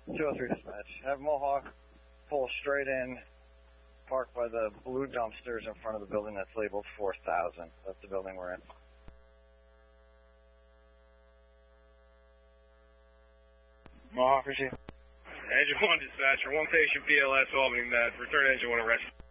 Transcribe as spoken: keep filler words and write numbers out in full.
two oh three dispatch. Have Mohawk pull straight in, park by the blue dumpsters in front of the building that's labeled four thousand. That's the building we're in. Mohawk, receive. Engine one dispatcher, one patient P L S Albany med. Return engine one arrest.